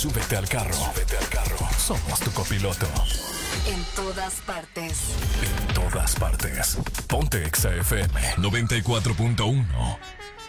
Súbete al carro. Súbete al carro. Somos tu copiloto. En todas partes. En todas partes. Ponte Exa FM 94.1.